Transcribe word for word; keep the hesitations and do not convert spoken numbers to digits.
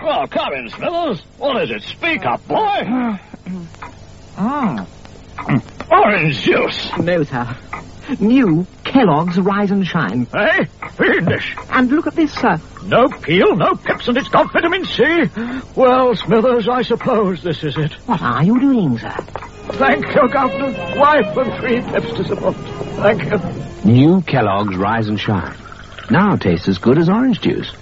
Well, come in, Smithers. What is it? Speak up, boy. Oh. Orange juice. No, sir. New Kellogg's Rise and Shine. Hey, fiendish. And look at this, sir. No peel, no pips, and it's got vitamin C. Well, Smithers, I suppose this is it. What are you doing, sir? Thank you, Governor. Wife and three pips to support. Thank you. New Kellogg's Rise and Shine. Now tastes as good as orange juice.